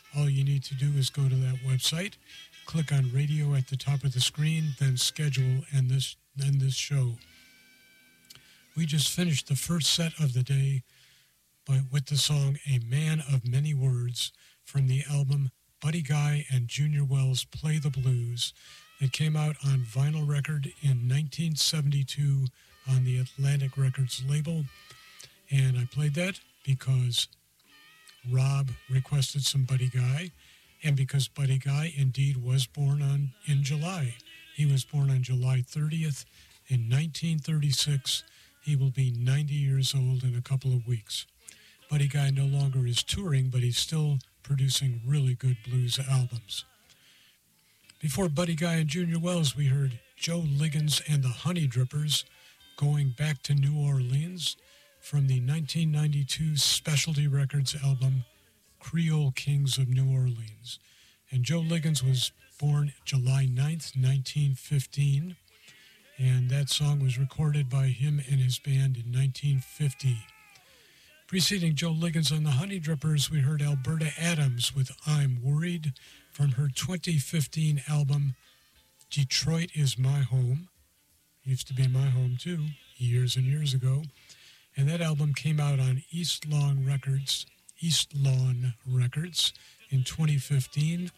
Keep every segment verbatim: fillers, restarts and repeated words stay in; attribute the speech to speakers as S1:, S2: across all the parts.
S1: All you need to do is go to that website, click on radio at the top of the screen, then schedule and this then this show. We just finished the first set of the day by, with the song A Man of Many Words from the album Buddy Guy and Junior Wells Play the Blues that came out on vinyl record in nineteen seventy-two on the Atlantic Records label. And I played that because Rob requested some Buddy Guy, and because Buddy Guy indeed was born on in July. He was born on July thirtieth in nineteen thirty-six. He will be ninety years old in a couple of weeks. Buddy Guy no longer is touring, but he's still producing really good blues albums. Before Buddy Guy and Junior Wells, we heard Joe Liggins and the Honey Drippers, Going Back to New Orleans, from the nineteen ninety-two Specialty Records album Creole Kings of New Orleans. And Joe Liggins was born July ninth, nineteen fifteen, and that song was recorded by him and his band in nineteen fifty. Preceding Joe Liggins and the Honey Drippers, we heard Alberta Adams with I'm Worried from her twenty fifteen album Detroit Is My Home. Used to be my home too, years and years ago. And that album came out on East Lawn Records, East Lawn Records in twenty fifteen.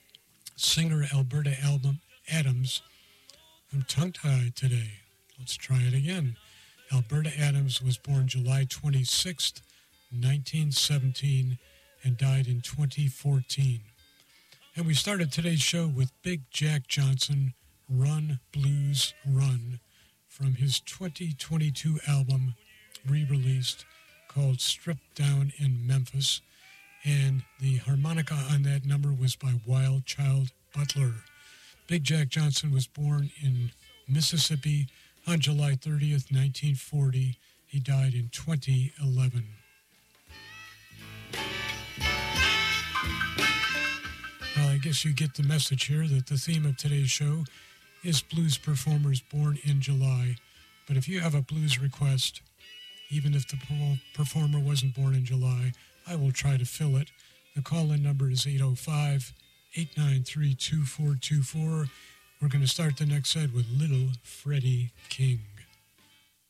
S1: Singer Alberta album Adams. I'm tongue-tied today. Let's try it again. Alberta Adams was born July twenty-sixth, nineteen seventeen, and died in twenty fourteen. And we started today's show with Big Jack Johnson, Run Blues Run, from his twenty twenty-two album, re-released, called Stripped Down in Memphis. And the harmonica on that number was by Wild Child Butler. Big Jack Johnson was born in Mississippi on July thirtieth, nineteen forty. He died in twenty eleven. Well, I guess you get the message here that the theme of today's show is blues performers born in July. But if you have a blues request, even if the performer wasn't born in July, I will try to fill it. The call-in number is eight oh five, eight nine three, two four two four. We're going to start the next set with Little Freddie King.